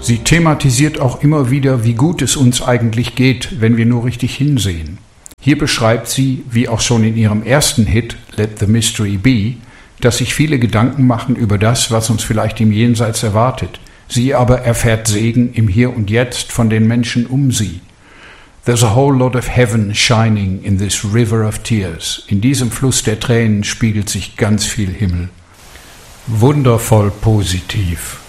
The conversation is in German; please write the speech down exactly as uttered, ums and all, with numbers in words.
Sie thematisiert auch immer wieder, wie gut es uns eigentlich geht, wenn wir nur richtig hinsehen. Hier beschreibt sie, wie auch schon in ihrem ersten Hit Let the Mystery Be, dass sich viele Gedanken machen über das, was uns vielleicht im Jenseits erwartet. Sie aber erfährt Segen im Hier und Jetzt von den Menschen um sie. There's a whole lot of heaven shining in this river of tears. In diesem Fluss der Tränen spiegelt sich ganz viel Himmel. Wundervoll positiv.